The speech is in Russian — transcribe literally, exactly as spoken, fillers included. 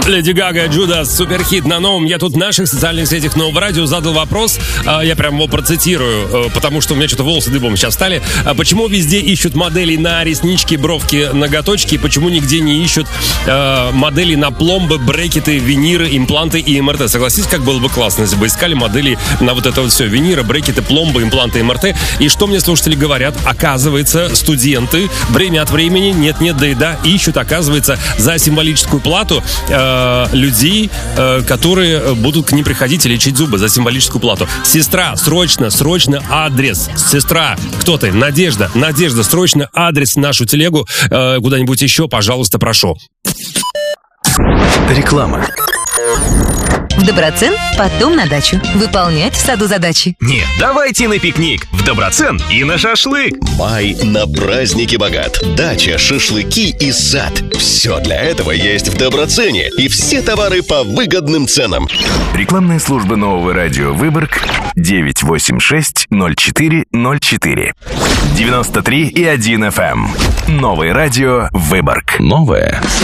Леди Гага, Джудас, суперхит на новом. Я тут в наших социальных сетях Нового радио задал вопрос, я прям его процитирую, потому что у меня что-то волосы дыбом сейчас стали. Почему везде ищут модели на реснички, бровки, ноготочки, и почему нигде не ищут э, модели на пломбы, брекеты, виниры, импланты и эм эр тэ? Согласитесь, как было бы классно, если бы искали модели на вот это вот все: виниры, брекеты, пломбы, импланты, эм эр тэ. И что мне слушатели говорят? Оказывается, студенты время от времени, нет-нет, да и да, ищут, оказывается, за символическую плату э, людей, э, которые будут к ним приходить и лечить зубы за символическую плату. Сестра, срочно, срочно адрес. Сестра, кто ты? Надежда, Надежда, срочно адрес в нашу телегу, э, куда-нибудь еще, пожалуйста, прошу. Реклама. В Доброцен, потом на дачу. Выполнять в саду задачи. Нет, давайте на пикник. В Доброцен и на шашлык. Май на праздники богат. Дача, шашлыки и сад. Все для этого есть в Доброцене. И все товары по выгодным ценам. Рекламная служба Нового радио Выборг девять восемь шесть ноль четыре ноль четыре. девяносто три и один эф эм. Новое радио Выборг. Новое